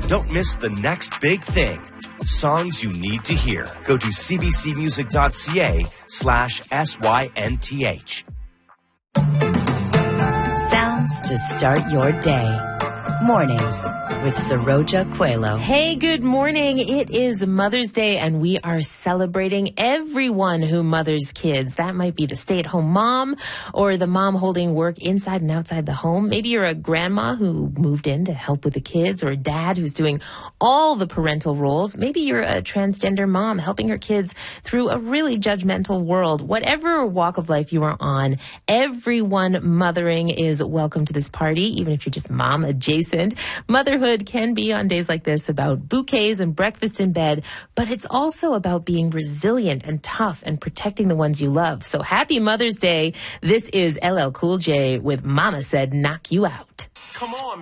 Don't miss the next big thing. Songs you need to hear. Go to cbcmusic.ca/SYNTH. Sounds to start your day. Mornings with Saroja Coelho. Hey, good morning. It is Mother's Day, and we are celebrating everyone who mothers kids. That might be the stay-at-home mom or the mom holding work inside and outside the home. Maybe you're a grandma who moved in to help with the kids, or a dad who's doing all the parental roles. Maybe you're a transgender mom helping her kids through a really judgmental world. Whatever walk of life you are on, everyone mothering is welcome to this party, even if you're just mom adjacent. Motherhood can be on days like this about bouquets and breakfast in bed, but it's also about being resilient and tough and protecting the ones you love. So happy Mother's Day. This is LL Cool J with Mama Said Knock You Out. Come on.